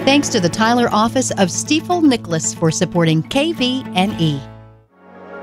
Thanks to the Tyler office of Stiefel Nicholas for supporting KVNE.